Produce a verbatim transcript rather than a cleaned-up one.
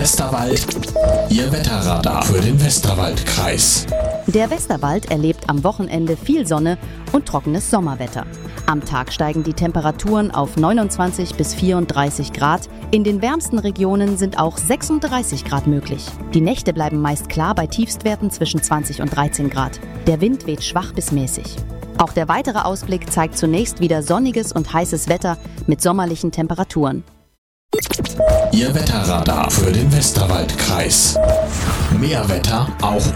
Westerwald, Ihr Wetterradar für den Westerwaldkreis. Der Westerwald erlebt am Wochenende viel Sonne und trockenes Sommerwetter. Am Tag steigen die Temperaturen auf neunundzwanzig bis vierunddreißig Grad. In den wärmsten Regionen sind auch sechsunddreißig Grad möglich. Die Nächte bleiben meist klar bei Tiefstwerten zwischen zwanzig und dreizehn Grad. Der Wind weht schwach bis mäßig. Auch der weitere Ausblick zeigt zunächst wieder sonniges und heißes Wetter mit sommerlichen Temperaturen. Ihr Wetterradar für den Westerwaldkreis. Mehr Wetter auch